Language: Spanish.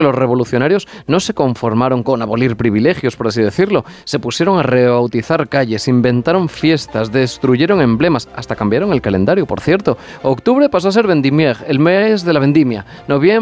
Los revolucionarios no se conformaron con abolir privilegios, por así decirlo. Se pusieron a rebautizar calles, inventaron fiestas, destruyeron emblemas, hasta cambiaron el calendario, por cierto. Octubre pasó a ser Vendimiaire, el mes de la vendimia. Noviembre